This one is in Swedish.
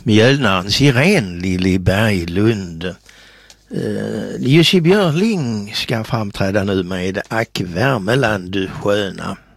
Mjölnaren Siren Lili Berglund. Jussi Björling ska framträda nu med Ack Värmeland du sköna.